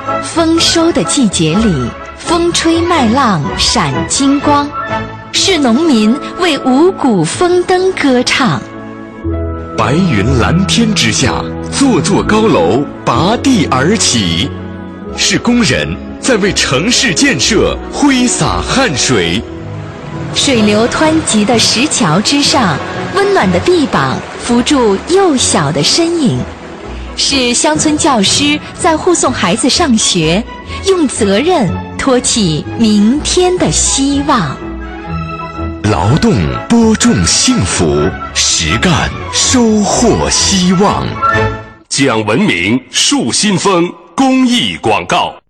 丰收的季节里，风吹麦浪闪金光，是农民为五谷丰登歌唱。 白云蓝天之下，座座高楼拔地而起，是工人在为城市建设挥洒汗水。 水流湍急的石桥之上，温暖的臂膀扶住幼小的身影，是乡村教师在护送孩子上学，用责任托起明天的希望。 劳动播种幸福，实干收获希望。 讲文明树新风公益广告。